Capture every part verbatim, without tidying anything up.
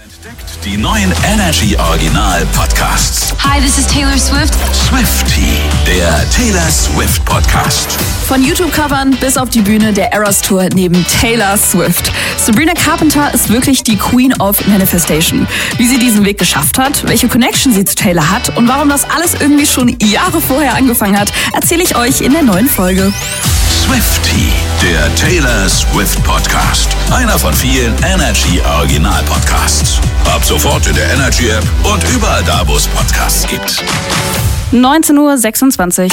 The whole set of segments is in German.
Entdeckt die neuen Energy Original Podcasts. Hi, this is Taylor Swift. Swiftie, der Taylor Swift Podcast. Von YouTube-Covern bis auf die Bühne der Eras Tour neben Taylor Swift. Sabrina Carpenter ist wirklich die Queen of Manifestation. Wie sie diesen Weg geschafft hat, welche Connection sie zu Taylor hat und warum das alles irgendwie schon Jahre vorher angefangen hat, erzähle ich euch in der neuen Folge. Swiftie, der Taylor Swift Podcast. Einer von vielen Energy Original Podcasts. Ab sofort in der Energy App und überall da, wo es Podcasts gibt. neunzehn Uhr sechsundzwanzig.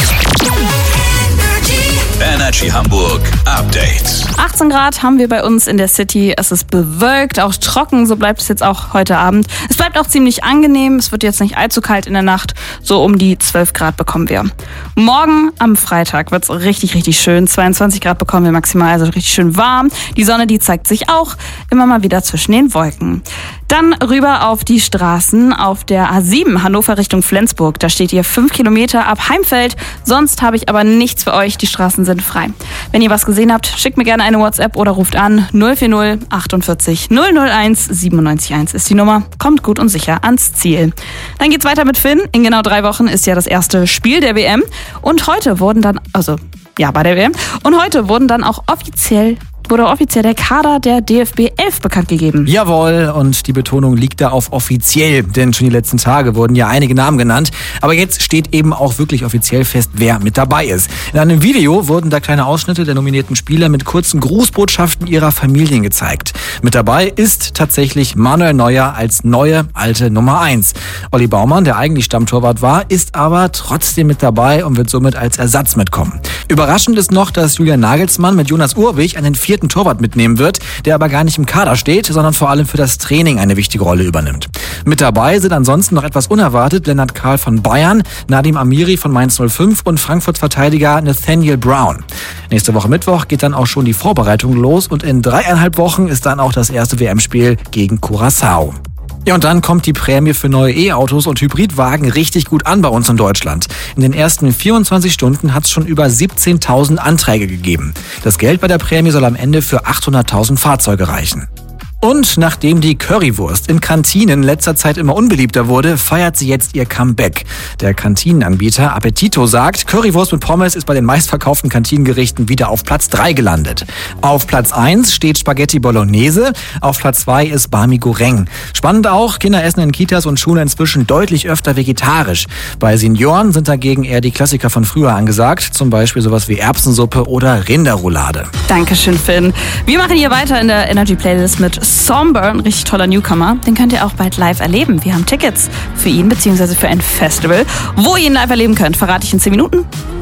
Energy Hamburg Update. achtzehn Grad haben wir bei uns in der City. Es ist bewölkt, auch trocken, so bleibt es jetzt auch heute Abend. Es bleibt auch ziemlich angenehm, es wird jetzt nicht allzu kalt in der Nacht. So um die zwölf Grad bekommen wir. Morgen am Freitag wird es richtig, richtig schön. zweiundzwanzig Grad bekommen wir maximal, also richtig schön warm. Die Sonne, die zeigt sich auch immer mal wieder zwischen den Wolken. Dann rüber auf die Straßen auf der A sieben Hannover Richtung Flensburg. Da steht ihr fünf Kilometer ab Heimfeld. Sonst habe ich aber nichts für euch. Die Straßen sind frei. Wenn ihr was gesehen habt, schickt mir gerne eine WhatsApp oder ruft an. null vier null achtundvierzig null null eins siebenundneunzig eins ist die Nummer. Kommt gut und sicher ans Ziel. Dann geht's weiter mit Finn. In genau drei Wochen ist ja das erste Spiel der W M. Und heute wurden dann, also ja, bei der W M. Und heute wurden dann auch offiziell wurde offiziell der Kader der D F B elf bekannt gegeben. Jawohl, und die Betonung liegt da auf offiziell, denn schon die letzten Tage wurden ja einige Namen genannt. Aber jetzt steht eben auch wirklich offiziell fest, wer mit dabei ist. In einem Video wurden da kleine Ausschnitte der nominierten Spieler mit kurzen Grußbotschaften ihrer Familien gezeigt. Mit dabei ist tatsächlich Manuel Neuer als neue alte Nummer eins. Olli Baumann, der eigentlich Stammtorwart war, ist aber trotzdem mit dabei und wird somit als Ersatz mitkommen. Überraschend ist noch, dass Julian Nagelsmann mit Jonas Urwig einen vierten Torwart mitnehmen wird, der aber gar nicht im Kader steht, sondern vor allem für das Training eine wichtige Rolle übernimmt. Mit dabei sind ansonsten noch etwas unerwartet Lennart Karl von Bayern, Nadim Amiri von Mainz null fünf und Frankfurts Verteidiger Nathaniel Brown. Nächste Woche Mittwoch geht dann auch schon die Vorbereitung los und in dreieinhalb Wochen ist dann auch das erste W M-Spiel gegen Curaçao. Ja, und dann kommt die Prämie für neue E-Autos und Hybridwagen richtig gut an bei uns in Deutschland. In den ersten vierundzwanzig Stunden hat es schon über siebzehntausend Anträge gegeben. Das Geld bei der Prämie soll am Ende für achthunderttausend Fahrzeuge reichen. Und nachdem die Currywurst in Kantinen in letzter Zeit immer unbeliebter wurde, feiert sie jetzt ihr Comeback. Der Kantinenanbieter Appetito sagt, Currywurst mit Pommes ist bei den meistverkauften Kantinengerichten wieder auf Platz drei gelandet. Auf Platz eins steht Spaghetti Bolognese, auf Platz zwei ist Bami Goreng. Spannend auch, Kinder essen in Kitas und Schulen inzwischen deutlich öfter vegetarisch. Bei Senioren sind dagegen eher die Klassiker von früher angesagt, zum Beispiel sowas wie Erbsensuppe oder Rinderroulade. Dankeschön, Finn. Wir machen hier weiter in der Energy Playlist mit Somber, ein richtig toller Newcomer. Den könnt ihr auch bald live erleben. Wir haben Tickets für ihn, beziehungsweise für ein Festival. Wo ihr ihn live erleben könnt, verrate ich in zehn Minuten.